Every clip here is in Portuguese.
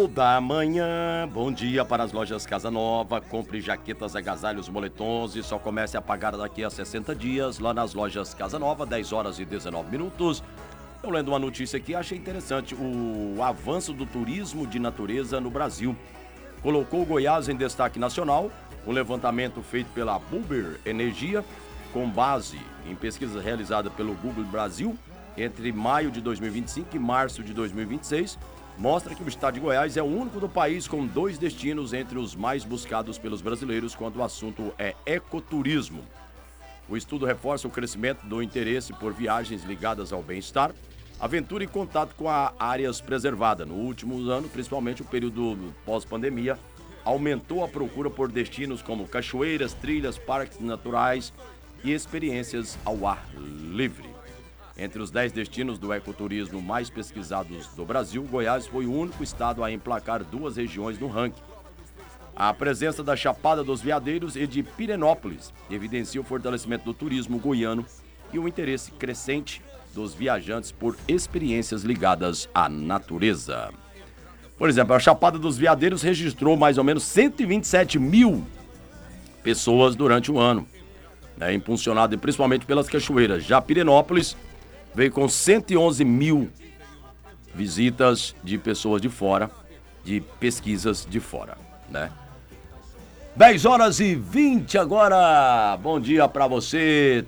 da manhã. Bom dia para as lojas Casa Nova. Compre jaquetas, agasalhos, moletons e só comece a pagar daqui a 60 dias lá nas lojas Casa Nova, 10 horas e 19 minutos. Eu lendo uma notícia aqui, achei interessante o avanço do turismo de natureza no Brasil. Colocou Goiás em destaque nacional. Um levantamento feito pela Buber Energia, com base em pesquisa realizada pelo Google Brasil, entre maio de 2025 e março de 2026, mostra que o estado de Goiás é o único do país com 2 destinos entre os mais buscados pelos brasileiros quando o assunto é ecoturismo. O estudo reforça o crescimento do interesse por viagens ligadas ao bem-estar, aventura e contato com áreas preservadas. No último ano, principalmente o período pós-pandemia, aumentou a procura por destinos como cachoeiras, trilhas, parques naturais e experiências ao ar livre. Entre os 10 destinos do ecoturismo mais pesquisados do Brasil, Goiás foi o único estado a emplacar 2 regiões no ranking. A presença da Chapada dos Veadeiros e de Pirenópolis evidencia o fortalecimento do turismo goiano e o interesse crescente dos viajantes por experiências ligadas à natureza. Por exemplo, a Chapada dos Veadeiros registrou mais ou menos 127 mil pessoas durante o ano, impulsionado principalmente pelas cachoeiras. Já Pirenópolis veio com 111 mil visitas de pessoas de fora, de pesquisas de fora, né? 10 horas e 20 agora. Bom dia pra você.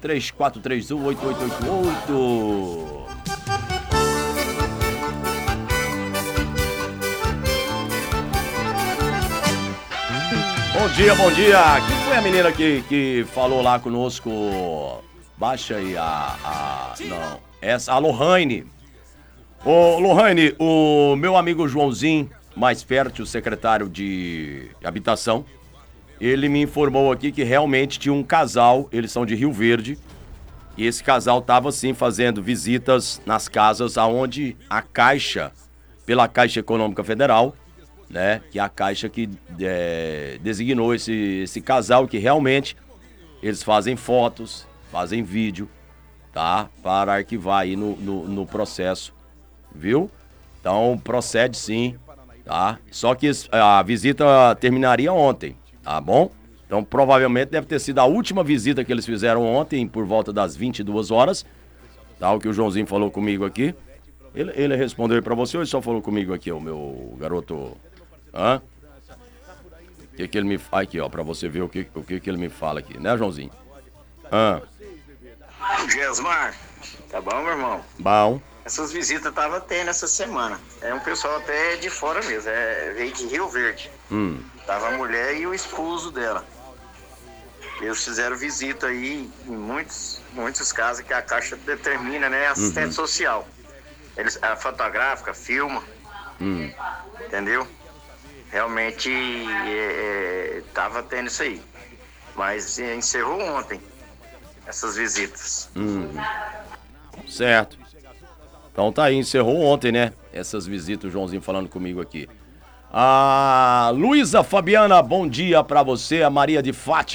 3431-8888. Bom dia, bom dia. Quem foi a menina que falou lá conosco? Baixa aí não, essa, a Lohane. Ô, Lohane, o meu amigo Joãozinho, mais fértil, secretário de habitação, ele me informou aqui que realmente tinha um casal, eles são de Rio Verde, e esse casal estava sim fazendo visitas nas casas aonde a Caixa, pela Caixa Econômica Federal, né, que é a Caixa que designou esse casal, que realmente eles fazem fotos, fazem vídeo, tá? Para arquivar aí no processo, viu? Então procede sim, tá? Só que a visita terminaria ontem, tá bom? Então provavelmente deve ter sido a última visita que eles fizeram ontem, por volta das 22 horas, tá? O que o Joãozinho falou comigo aqui. Ele respondeu aí pra você ou ele só falou comigo aqui, o meu garoto? Hã? O que ele me fala aqui, ó, pra você ver o que ele me fala aqui, né, Joãozinho? Hã? Gesmar, tá bom, meu irmão? Bom. Essas visitas tava tendo essa semana. É um pessoal até de fora mesmo, veio de Rio Verde. Tava a mulher e o esposo dela. Eles fizeram visita aí em muitos casos que a Caixa determina, né? Assistente social. A fotográfica, filma. Entendeu? Realmente tava tendo isso aí. Mas encerrou ontem essas visitas. Certo. Então tá aí, encerrou ontem, né? Essas visitas, o Joãozinho falando comigo aqui. A Luísa Fabiana, bom dia pra você. A Maria de Fátima.